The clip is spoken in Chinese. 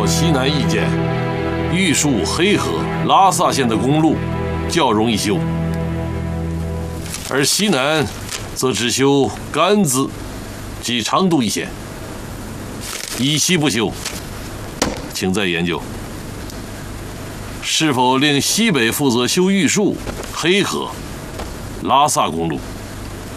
西南意见，玉树、黑河、拉萨线的公路较容易修，而西南则只修甘孜及长都一线，以西不修，请再研究。是否令西北负责修玉树、黑河、拉萨公路？